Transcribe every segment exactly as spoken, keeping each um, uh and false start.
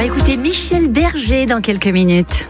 va écouter Michel Berger dans quelques minutes.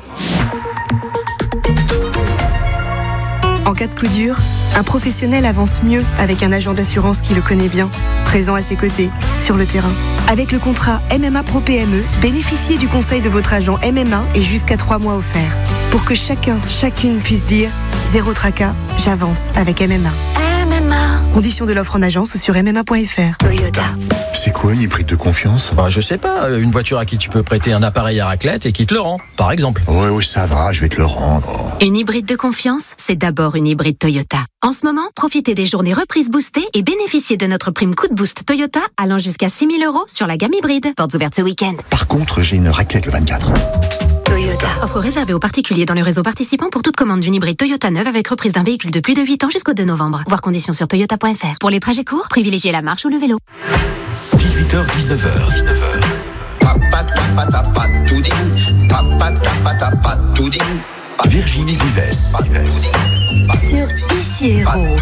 En cas de coup dur, un professionnel avance mieux avec un agent d'assurance qui le connaît bien, présent à ses côtés, sur le terrain. Avec le contrat M M A Pro P M E, bénéficiez du conseil de votre agent M M A et jusqu'à trois mois offerts. Pour que chacun, chacune puisse dire « Zéro tracas, j'avance avec M M A ». M M A. Conditions de l'offre en agence ou sur m m a point f r. Toyota. C'est quoi une hybride de confiance ? Bah, je sais pas, une voiture à qui tu peux prêter un appareil à raclette et qui te le rend, par exemple. Oui, oui, ça va, je vais te le rendre. Une hybride de confiance, c'est d'abord une hybride Toyota. En ce moment, profitez des journées reprises boostées et bénéficiez de notre prime coup de boost Toyota allant jusqu'à six mille euros sur la gamme hybride. Portes ouvertes ce week-end. Par contre, j'ai une raclette le vingt-quatre. Toyota. Offre réservée aux particuliers dans le réseau participant pour toute commande d'une hybride Toyota neuve avec reprise d'un véhicule de plus de huit ans jusqu'au deux novembre. Voir conditions sur toyota point f r. Pour les trajets courts, privilégiez la marche ou le vélo. dix-huit heures dix-neuf heures. Virginie Vives. Sur Ici Héros.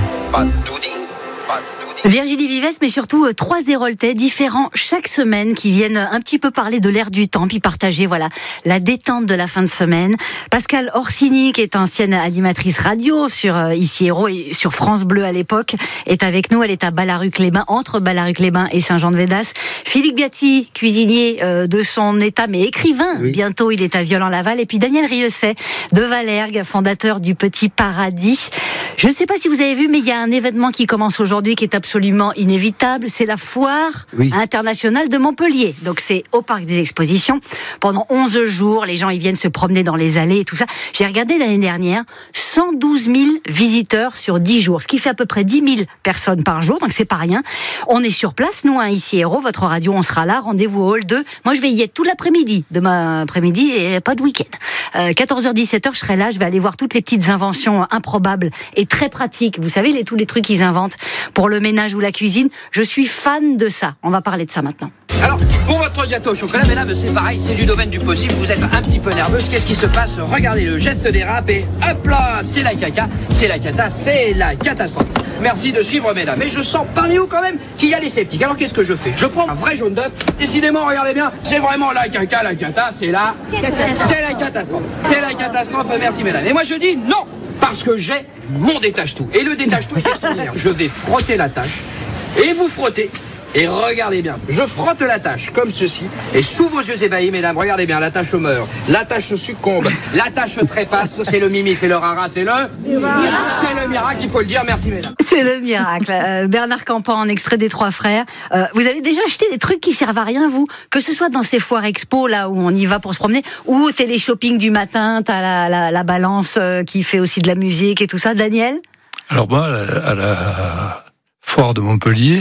Virginie Vives, mais surtout euh, trois Héroltais différents chaque semaine qui viennent un petit peu parler de l'air du temps, puis partager voilà la détente de la fin de semaine. Pascal Orsini, qui est ancienne animatrice radio sur euh, Ici Héros et sur France Bleu à l'époque, est avec nous. Elle est à Ballaruc-les-Bains, entre Ballaruc-les-Bains et Saint-Jean-de-Védas. Philippe Gatti, cuisinier euh, de son état, mais écrivain. Oui. Bientôt, il est à Violent-Laval. Et puis Daniel Rieussay de Valergue, fondateur du Petit Paradis. Je ne sais pas si vous avez vu, mais il y a un événement qui commence aujourd'hui qui est absolument inévitable. C'est la foire oui. internationale de Montpellier. Donc c'est au Parc des Expositions. Pendant onze jours, les gens ils viennent se promener dans les allées et tout ça. J'ai regardé l'année dernière, cent douze mille visiteurs sur dix jours, ce qui fait à peu près dix mille personnes par jour, donc c'est pas rien. On est sur place, nous, hein, ici Héros, votre radio, on sera là, rendez-vous au hall deux. Moi, je vais y être tout l'après-midi, demain après-midi et pas de week-end. Euh, quatorze heures dix-sept heures, je serai là, je vais aller voir toutes les petites inventions improbables et très pratiques. Vous savez, les, tous les trucs qu'ils inventent pour le ménage ou la cuisine. Je suis fan de ça. On va parler de ça maintenant. Alors, pour votre gâteau au chocolat, mesdames, c'est pareil, c'est du domaine du possible. Vous êtes un petit peu nerveuse. Qu'est-ce qui se passe ? Regardez le geste des râpes et hop là, c'est la caca, c'est la cata, c'est la catastrophe. Merci de suivre, mesdames. Mais je sens parmi vous quand même qu'il y a les sceptiques. Alors qu'est-ce que je fais ? Je prends un vrai jaune d'œuf. Décidément, regardez bien, c'est vraiment la caca, la cata, c'est la c'est la catastrophe. C'est la catastrophe. Merci, mesdames. Et moi, je dis non, parce que j'ai mon détache-tout. Et le détache-tout est extraordinaire. Je vais frotter la tâche. Et vous frottez, et regardez bien, je frotte la tâche comme ceci, et sous vos yeux ébahis, mesdames, regardez bien, la tâche meurt, la tâche succombe, la tâche trépasse, c'est le mimi, c'est le rara, c'est le miracle, c'est le miracle, il faut le dire, merci mesdames. C'est le miracle. Euh, Bernard Campan, en extrait des Trois Frères. Euh, vous avez déjà acheté des trucs qui servent à rien, vous ? Que ce soit dans ces foires expo, là où on y va pour se promener, ou au télé-shopping du matin, t'as la, la, la balance euh, qui fait aussi de la musique et tout ça, Daniel ? Alors moi, à la foire de Montpellier,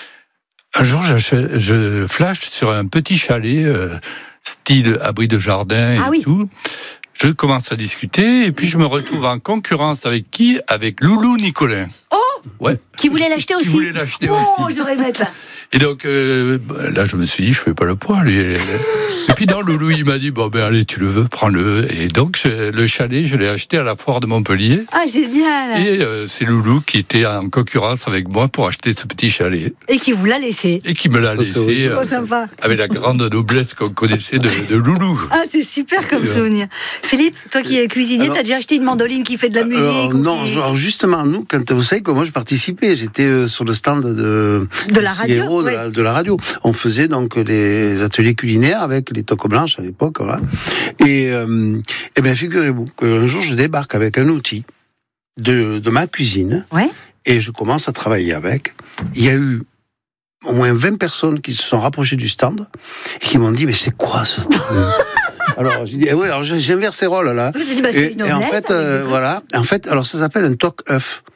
un jour, je, je flash sur un petit chalet, euh, style abri de jardin et ah oui. tout. Je commence à discuter et puis je me retrouve en concurrence avec qui ? Avec Loulou Nicolin. Oh ouais. Qui voulait l'acheter aussi ? Qui voulait l'acheter oh, aussi. Oh, j'aurais aimé être là. Et donc, euh, là, je me suis dit, je fais pas le poids. Lui. Et puis, non, Loulou, il m'a dit, bon, ben, allez, tu le veux, prends-le. Et donc, je, le chalet, je l'ai acheté à la foire de Montpellier. Ah, génial. Et euh, c'est Loulou qui était en concurrence avec moi pour acheter ce petit chalet. Et qui vous l'a laissé. Et qui me l'a laissé. Euh, sympa. Avec la grande noblesse qu'on connaissait de, de Loulou. Ah, c'est super comme c'est souvenir. Vrai. Philippe, toi qui es cuisinier, alors, t'as déjà acheté une mandoline qui fait de la musique alors, Non, qui... alors justement, nous, quand vous savez que moi je participais, j'étais euh, sur le stand de, de la radio. Héros, ouais. de, la, de la radio. On faisait donc les ateliers culinaires avec les toques blanches à l'époque, voilà. Et, euh, et bien, figurez-vous qu'un jour, je débarque avec un outil de, de ma cuisine ouais. et je commence à travailler avec. Il y a eu au moins vingt personnes qui se sont rapprochées du stand et qui m'ont dit, mais c'est quoi ce truc ? Alors, j'ai dit, eh oui, alors j'inverse les rôles, là. Dit, bah, et, et en fait, euh, voilà. En fait, alors ça s'appelle un toque œuf.